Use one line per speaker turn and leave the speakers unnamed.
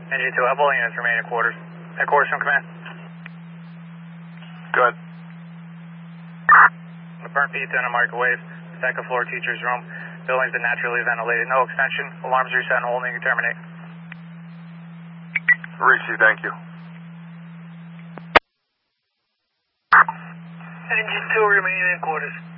Engine 2, all units remain at quarters. At quarters from command.
Good.
The burnt pizza in a microwave. Second floor teacher's room. Buildings are naturally ventilated. No extension. Alarms reset and holding and terminate.
Receive, thank you.
Engine 2 remaining in quarters.